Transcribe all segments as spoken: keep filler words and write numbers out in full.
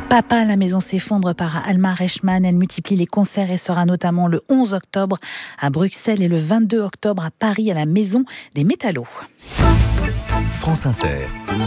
Papa, la maison s'effondre par Alma Reichmann. Elle multiplie les concerts et sera notamment le onze octobre à Bruxelles et le vingt-deux octobre à Paris à la Maison des Métallos. France Inter.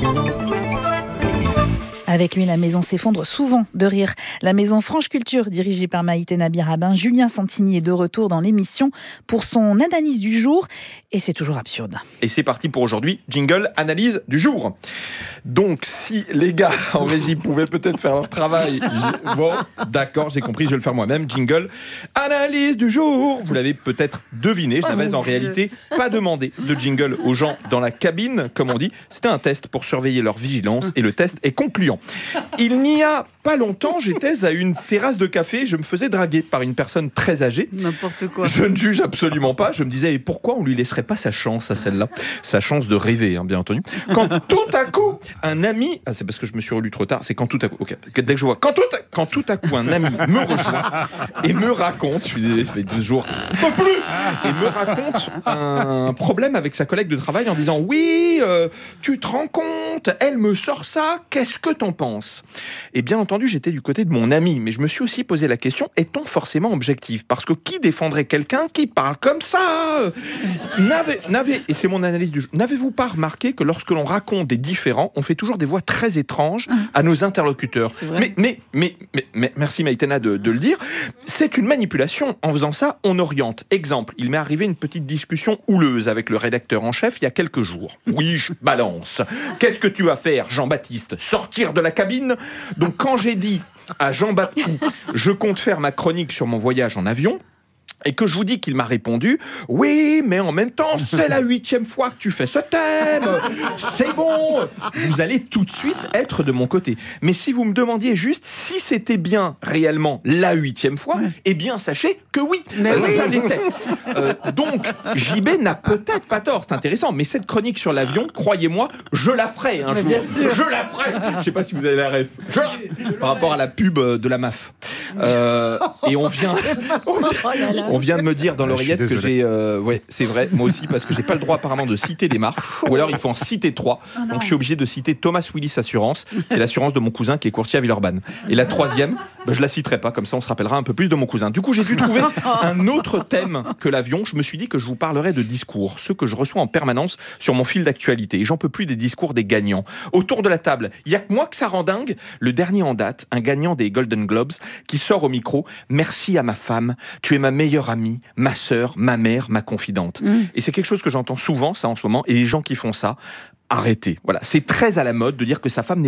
Avec lui, la maison s'effondre souvent de rire. La maison Franche Culture, dirigée par Maïté Nabi-Rabin, Julien Santini est de retour dans l'émission pour son analyse du jour. Et c'est toujours absurde. Et c'est parti pour aujourd'hui. Jingle, analyse du jour. Donc, si les gars en régie pouvaient peut-être faire leur travail... J'ai... Bon, d'accord, j'ai compris, je vais le faire moi-même. Jingle, analyse du jour. Vous l'avez peut-être deviné, je n'avais oh en Dieu. réalité pas demandé de jingle aux gens dans la cabine, comme on dit. C'était un test pour surveiller leur vigilance et le test est concluant. Il n'y a pas longtemps, j'étais à une terrasse de café, je me faisais draguer par une personne très âgée. N'importe quoi. Je ne juge absolument pas. Je me disais, et pourquoi on lui laisserait pas sa chance à celle-là ? Sa chance de rêver, hein, bien entendu. Quand tout à coup, un ami... Ah, c'est parce que je me suis relu trop tard. C'est quand tout à coup... Ok, dès que je vois... Quand tout à, quand tout à coup, un ami me rejoint et me raconte... Je suis désolé, ça fait deux jours... Pas plus ! Et me raconte un problème avec sa collègue de travail en disant, oui, euh, tu te rends compte, elle me sort ça, qu'est-ce que t'en penses ? Et bien entendu, j'étais du côté de mon ami, mais je me suis aussi posé la question, est-on forcément objectif ? Parce que qui défendrait quelqu'un qui parle comme ça ? N'avez, n'avez, et c'est mon analyse du jeu, n'avez-vous pas remarqué que lorsque l'on raconte des différends, on fait toujours des voix très étranges à nos interlocuteurs ? mais, mais, mais, mais, mais, merci Maïtena de, de le dire, c'est une manipulation. En faisant ça, on oriente. Exemple, il m'est arrivé une petite discussion houleuse avec le rédacteur en chef il y a quelques jours. Oui, je balance. Qu'est-ce que tu vas faire, Jean-Baptiste ? Sortir de la cabine ? Donc quand j'ai dit à Jean-Baptiste, je compte faire ma chronique sur mon voyage en avion, et que je vous dis qu'il m'a répondu « Oui, mais en même temps, c'est la huitième fois que tu fais ce thème, c'est bon !» Vous allez tout de suite être de mon côté. Mais si vous me demandiez juste si c'était bien réellement la huitième fois, eh bien, sachez que oui, mais oui. ça l'était. Euh, donc, J B n'a peut-être pas tort, c'est intéressant, mais cette chronique sur l'avion, croyez-moi, je la ferai un mais jour. Bien sûr. Je la ferai. Je ne sais pas si vous avez la ref. Je la... Par rapport à la pub de la M A F. Euh, et on vient... On vient... On vient de me dire dans l'oreillette que j'ai... Euh, ouais, c'est vrai, moi aussi, parce que j'ai pas le droit apparemment de citer des marques. Ou alors il faut en citer trois. Oh donc je suis obligé de citer Thomas Willis Assurance. C'est l'assurance de mon cousin qui est courtier à Villeurbanne. Et la troisième, ben, je la citerai pas, comme ça on se rappellera un peu plus de mon cousin. Du coup, j'ai dû trouver un autre thème que l'avion. Je me suis dit que je vous parlerais de discours, ceux que je reçois en permanence sur mon fil d'actualité. Et j'en peux plus des discours des gagnants. Autour de la table, il y a que moi que ça rend dingue. Le dernier en date, un gagnant des Golden Globes, qui sort au micro. Merci à ma femme, tu es ma meilleure amie, ma sœur, ma mère, ma confidente. Mmh. Et c'est quelque chose que j'entends souvent, ça, en ce moment. Et les gens qui font ça, arrêtez. Voilà, c'est très à la mode de dire que sa femme n'est